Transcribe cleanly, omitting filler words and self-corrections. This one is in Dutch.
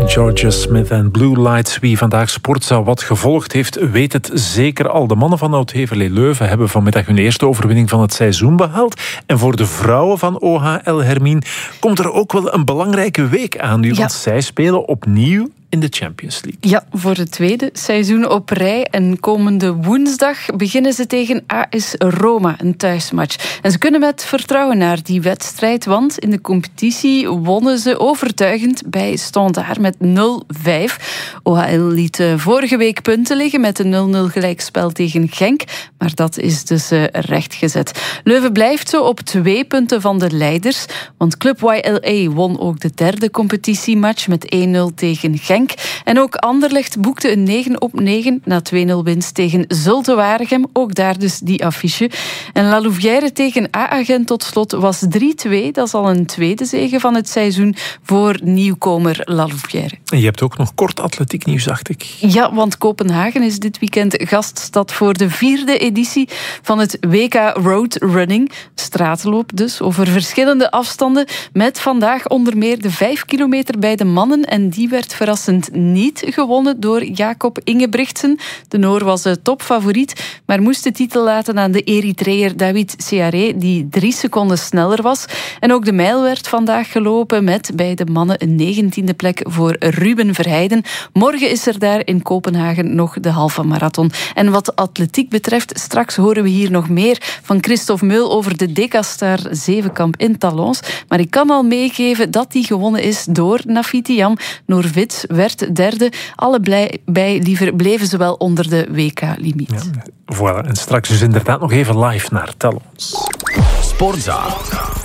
Georgia Smith en Blue Lights. Wie vandaag Sportza wat gevolgd heeft, weet het zeker al. De mannen van Oud-Heverlee-Leuven hebben vanmiddag hun eerste overwinning van het seizoen behaald. En voor de vrouwen van OHL Hermien komt er ook wel een belangrijke week aan nu. Want zij spelen opnieuw in de Champions League. Ja, voor het tweede seizoen op rij. En komende woensdag beginnen ze tegen AS Roma, een thuismatch. En ze kunnen met vertrouwen naar die wedstrijd, want in de competitie wonnen ze overtuigend bij Standaard met 0-5. OHL liet vorige week punten liggen met een 0-0 gelijkspel tegen Genk, maar dat is dus rechtgezet. Leuven blijft zo op 2 punten van de leiders, want Club YLA won ook de derde competitiematch met 1-0 tegen Genk. En ook Anderlecht boekte een 9-9 na 2-0 winst tegen Zulte Waregem. Ook daar dus die affiche. En La Louvière tegen A-Agent tot slot was 3-2. Dat is al een tweede zege van het seizoen voor nieuwkomer La Louvière. En je hebt ook nog kort atletiek nieuws, dacht ik. Ja, want Kopenhagen is dit weekend gaststad voor de 4e editie van het WK Roadrunning. Straatloop dus, over verschillende afstanden. Met vandaag onder meer de 5 kilometer bij de mannen. En die werd verrassend niet gewonnen door Jacob Ingebrigtsen. De Noor was topfavoriet, maar moest de titel laten aan de Eritreër David Seare, die 3 seconden sneller was. En ook de mijl werd vandaag gelopen met bij de mannen een 19e plek voor Ruben Verheijden. Morgen is er daar in Kopenhagen nog de halve marathon. En wat atletiek betreft, straks horen we hier nog meer van Christophe Meul over de Decastar zevenkamp in Talons. Maar ik kan al meegeven dat die gewonnen is door Nafitiam. Noor Wits werd derde. Allebei bleven ze wel onder de WK-limiet. Ja, voilà. En straks dus inderdaad nog even live naar Talons. Sportza.